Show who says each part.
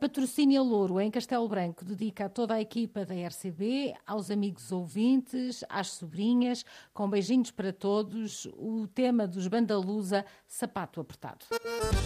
Speaker 1: Patrocínio Louro, em Castelo Branco, dedica a toda a equipa da RCB, aos amigos ouvintes, às sobrinhas, com beijinhos para todos, o tema dos Bandalusa, Sapato Apertado.